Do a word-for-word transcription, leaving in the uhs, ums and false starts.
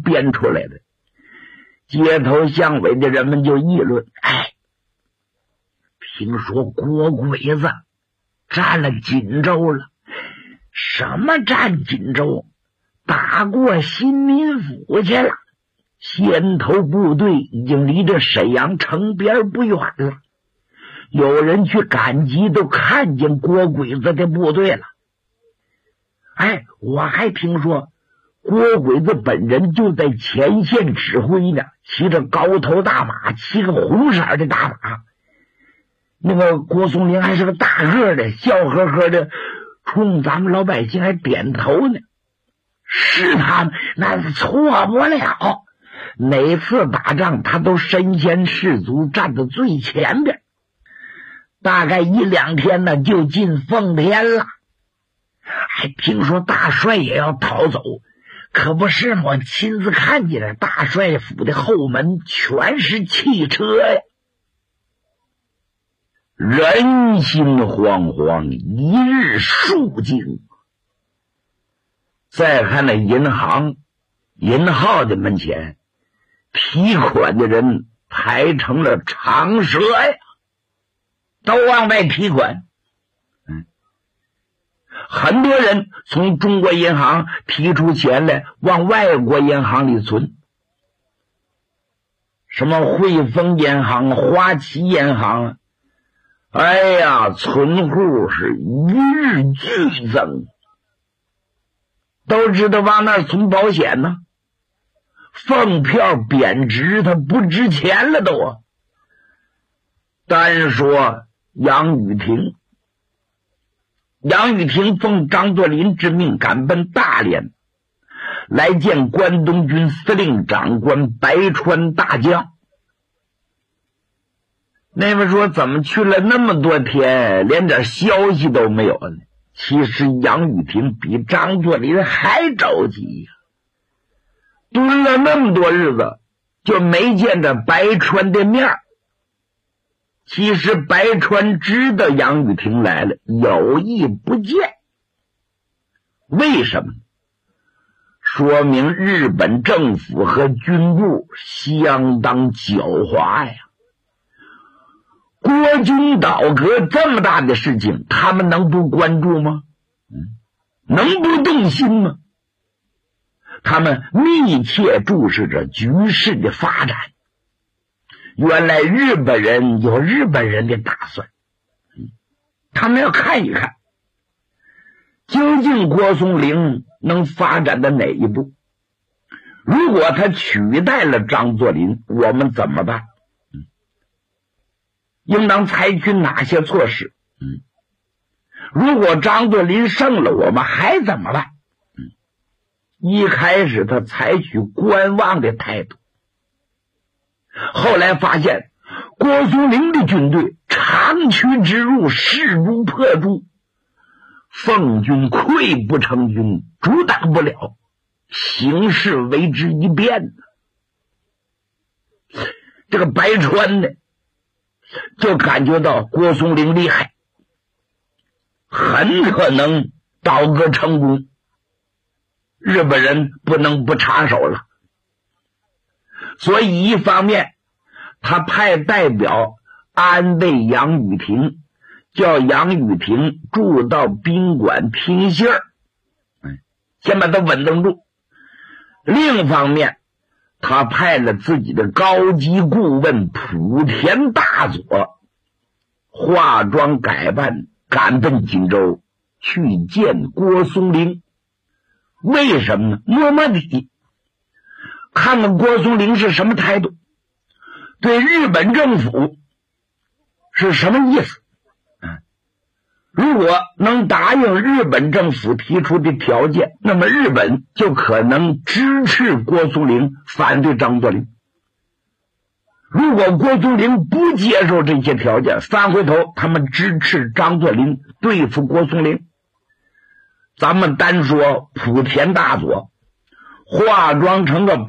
编出来的。街头巷尾的人们就议论，哎，听说郭鬼子占了锦州了。什么占锦州？打过新民府去了。先头部队已经离这沈阳城边不远了，有人去赶集都看见郭鬼子的部队了。哎，我还听说郭鬼子本人就在前线指挥呢，骑着高头大马，骑个红色的大马。那个郭松龄还是个大个的，笑呵呵的冲咱们老百姓还点头呢。是他们，那是错不了。哪次打仗他都身先士卒，站在最前边，大概一两天呢就进奉天了。还听说大帅也要逃走，可不是吗？我亲自看见了，大帅府的后门全是汽车呀。人心惶惶，一日数惊。再看那银行银号的门前，提款的人排成了长蛇呀，都往外提款。嗯，很多人从中国银行提出钱来，往外国银行里存。什么汇丰银行、花旗银行，哎呀，存户是一日剧增。都知道往那儿存保险呢，凤票贬值，它不值钱了都啊。单说杨雨婷，杨雨婷奉张作霖之命赶奔大连，来见关东军司令长官白川大将。那位说怎么去了那么多天，连点消息都没有呢？其实杨雨婷比张作霖还着急呀、啊，蹲了那么多日子，就没见着白川的面。其实白川知道杨雨婷来了，有意不见。为什么？说明日本政府和军部相当狡猾呀。国军倒戈这么大的事情，他们能不关注吗？嗯，能不动心吗？他们密切注视着局势的发展。原来日本人有日本人的打算，嗯，他们要看一看，究竟郭松龄能发展到哪一步？如果他取代了张作霖，我们怎么办？应当采取哪些措施？嗯，如果张作霖胜了，我们还怎么办？嗯，一开始他采取观望的态度，后来发现郭松龄的军队长驱直入，势如破竹，奉军溃不成军，阻挡不了，形势为之一变。这个白川呢，就感觉到郭松龄厉害，很可能倒戈成功，日本人不能不插手了。所以一方面他派代表安慰杨雨婷，叫杨雨婷住到宾馆听信儿，先把他稳当住。另一方面他派了自己的高级顾问莆田大佐化妆改扮，赶奔锦州去见郭松龄。为什么呢？摸摸底，看看郭松龄是什么态度，对日本政府是什么意思。如果能答应日本政府提出的条件，那么日本就可能支持郭松龄，反对张作霖。如果郭松龄不接受这些条件，翻回头他们支持张作霖，对付郭松龄。咱们单说莆田大佐化妆成个